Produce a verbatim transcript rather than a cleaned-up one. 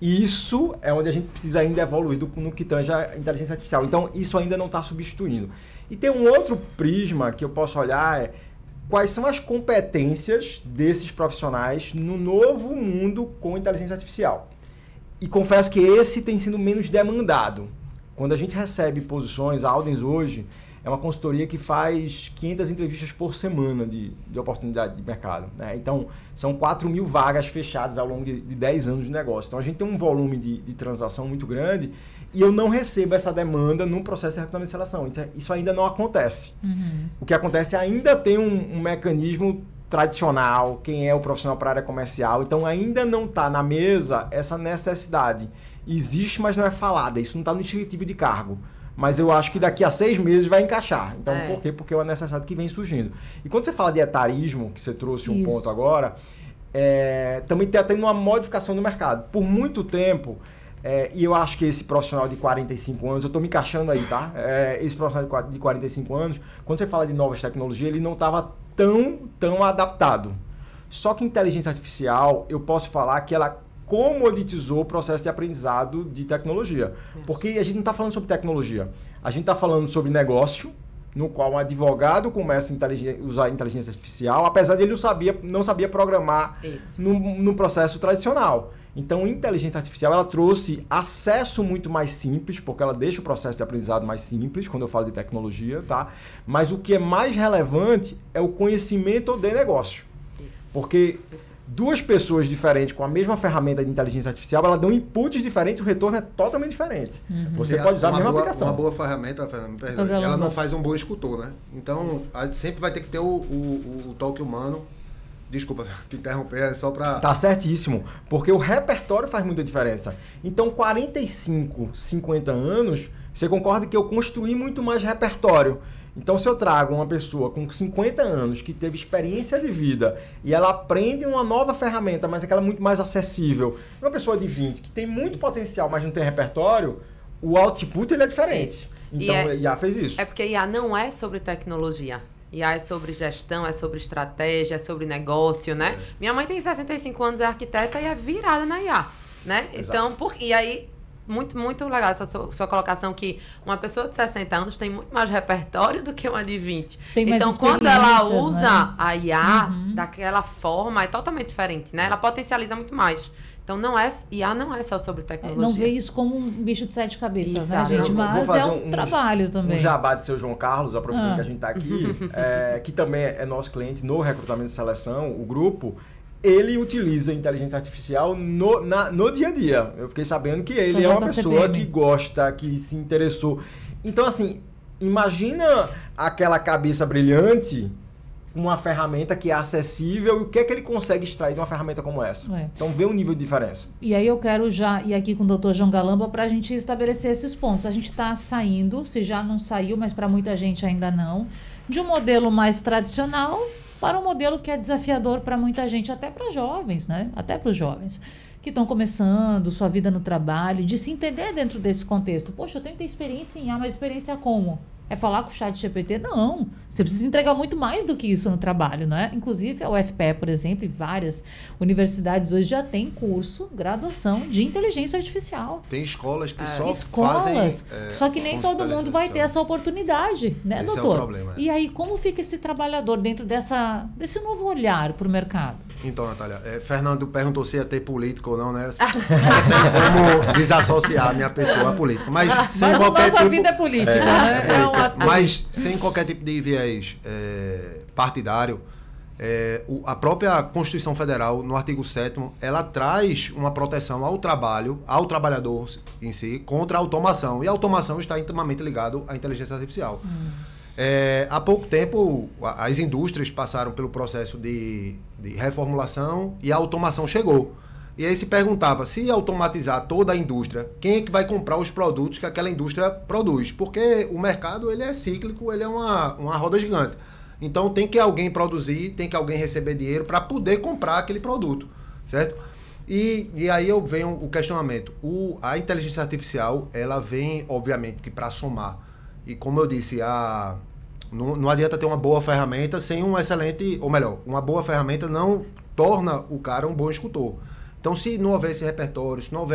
isso é onde a gente precisa ainda evoluir do, no que tange a inteligência artificial. Então, isso ainda não está substituindo. E tem um outro prisma que eu posso olhar, é quais são as competências desses profissionais no novo mundo com inteligência artificial. E confesso que esse tem sido menos demandado. Quando a gente recebe posições, a Aldens hoje é uma consultoria que faz quinhentas entrevistas por semana de, de oportunidade de mercado, né? Então, são quatro mil vagas fechadas ao longo de, de dez anos de negócio. Então, a gente tem um volume de, de transação muito grande e eu não recebo essa demanda no processo de recrutamento e seleção. Então, isso ainda não acontece. Uhum. O que acontece é ainda tem um, um mecanismo tradicional, quem é o profissional para a área comercial. Então, ainda não está na mesa essa necessidade. Existe, mas não é falada. Isso não está no descritivo de cargo. Mas eu acho que daqui a seis meses vai encaixar. Então, é. por quê? Porque é uma necessidade que vem surgindo. E quando você fala de etarismo, que você trouxe um Isso. ponto agora, é, também está tendo uma modificação no mercado. Por muito tempo, é, e eu acho que esse profissional de quarenta e cinco anos, eu estou me encaixando aí, tá? É, esse profissional de quarenta e cinco anos, quando você fala de novas tecnologias, ele não estava tão, tão adaptado. Só que inteligência artificial, eu posso falar que ela comoditizou o processo de aprendizado de tecnologia. Porque a gente não está falando sobre tecnologia. A gente está falando sobre negócio, no qual um advogado começa a usar a inteligência artificial, apesar de ele não sabia, não sabia programar no, no processo tradicional. Então, a inteligência artificial ela trouxe acesso muito mais simples, porque ela deixa o processo de aprendizado mais simples, quando eu falo de tecnologia, tá? Mas o que é mais relevante é o conhecimento de negócio. Isso. Porque duas pessoas diferentes com a mesma ferramenta de inteligência artificial, elas dão inputs diferentes, o retorno é totalmente diferente. Uhum. Você e pode usar a mesma boa, aplicação. Uma boa ferramenta, Fernando, perdão, ela não faz um bom escultor, né? Então, a, sempre vai ter que ter o, o, o toque humano. Desculpa te interromper, é só para... Tá certíssimo, porque o repertório faz muita diferença. Então, quarenta e cinco, cinquenta anos, você concorda que eu construí muito mais repertório. Então, se eu trago uma pessoa com cinquenta anos que teve experiência de vida e ela aprende uma nova ferramenta, mas aquela é muito mais acessível, uma pessoa de vinte que tem muito potencial, mas não tem repertório, o output ele é diferente. Isso. Então, é, I A fez isso. É porque I A não é sobre tecnologia. I A é sobre gestão, é sobre estratégia, é sobre negócio, né? É. Minha mãe tem sessenta e cinco anos, é arquiteta e é virada na I A, né? Exato. Então, por, e aí... Muito, muito legal essa sua, sua colocação que uma pessoa de sessenta anos tem muito mais repertório do que uma de vinte. Tem então, quando ela usa né? a I A uhum. daquela forma, é totalmente diferente, né? Ela potencializa muito mais. Então, não é, I A não é só sobre tecnologia. Não vê isso como um bicho de sete cabeças, né, gente? Não, Mas é um, um trabalho também. Um jabá de seu João Carlos, aproveitando ah. que a gente está aqui, é, que também é nosso cliente no recrutamento e seleção, o grupo... Ele utiliza inteligência artificial no, na, no dia a dia. Eu fiquei sabendo que ele é uma pessoa que gosta, que se interessou. Então, assim, imagina aquela cabeça brilhante, uma ferramenta que é acessível, e o que é que ele consegue extrair de uma ferramenta como essa? É. Então, vê um nível de diferença. E aí eu quero já ir aqui com o doutor João Galamba para a gente estabelecer esses pontos. A gente está saindo, se já não saiu, mas para muita gente ainda não, de um modelo mais tradicional para um modelo que é desafiador para muita gente, até para jovens, né? Até para os jovens que estão começando sua vida no trabalho, de se entender dentro desse contexto. Poxa, eu tenho que ter experiência em A, mas experiência como? É falar com o chat G P T? Não. Você precisa entregar muito mais do que isso no trabalho, né? Inclusive, a U F P E, por exemplo, e várias universidades hoje já têm curso, graduação de inteligência artificial. Tem escolas que é. só escolas, fazem... É, só que nem todo mundo vai ter essa oportunidade, né, Esse doutor? É o problema, é. E aí, como fica esse trabalhador dentro dessa, desse novo olhar para o mercado? Então, Natália, é, Fernando perguntou se ia ter político ou não, né? Não tem como desassociar a minha pessoa a política. Mas, sem mas qualquer a nossa tipo... vida é política, é, né? É, é uma... Mas sem qualquer tipo de viés é, partidário, é, o, a própria Constituição Federal, no artigo sétimo, ela traz uma proteção ao trabalho, ao trabalhador em si, contra a automação. E a automação está intimamente ligada à inteligência artificial. Hum. É, há pouco tempo, as indústrias passaram pelo processo de, de reformulação e a automação chegou. E aí se perguntava, se automatizar toda a indústria, quem é que vai comprar os produtos que aquela indústria produz? Porque o mercado ele é cíclico, ele é uma, uma roda gigante. Então tem que alguém produzir, tem que alguém receber dinheiro para poder comprar aquele produto, certo? E, e aí eu venho o questionamento. O, a inteligência artificial, ela vem, obviamente, que para somar. E como eu disse, a, não, não adianta ter uma boa ferramenta sem um excelente, ou melhor, uma boa ferramenta não torna o cara um bom escultor. Então, se não houver esse repertório, se não houver